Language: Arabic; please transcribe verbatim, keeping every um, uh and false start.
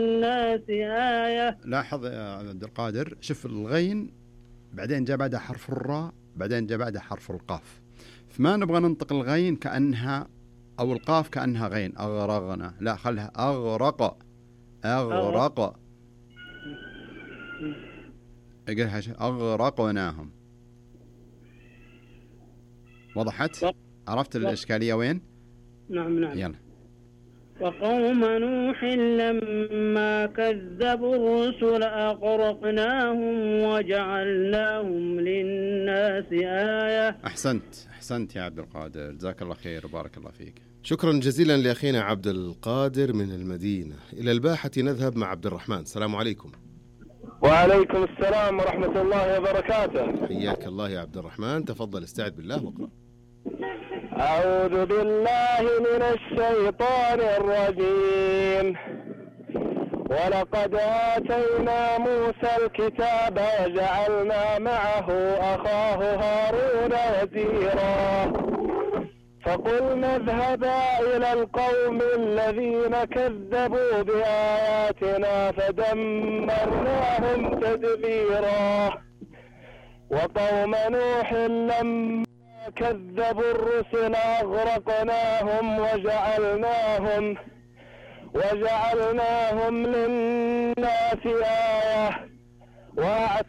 للناس آية. لاحظ يا عبد القادر، شوف الغين بعدين جاء بعدها حرف الراء، بعدين جاء بعدها حرف القاف، فما نبغى ننطق الغين كأنها أو القاف كأنها غين أغرقنا، لا خلها أغرق أغرق اقولها أغرقناهم. وضحت؟ عرفت الإشكالية وين؟ نعم نعم. يلا. وقوم نوح لما كذبوا الرسل أغرقناهم وجعلناهم للناس آية. أحسنت أحسنت يا عبد القادر، جزاك الله خير وبارك الله فيك. شكرا جزيلا لأخينا عبد القادر من المدينة. إلى الباحة نذهب مع عبد الرحمن. السلام عليكم. وعليكم السلام ورحمة الله وبركاته. حياك الله يا عبد الرحمن، تفضل استعد بالله واقرأ. أعوذ بالله من الشيطان الرجيم. ولقد آتينا موسى الكتاب وجعلنا معه أخاه هارون وزيرا فقلنا اذهبا إلى القوم الذين كذبوا بآياتنا فدمرناهم تدميرا. وقوم نوح لما كذبوا الرسل أغرقناهم وجعلناهم وجعلناهم للناس آية.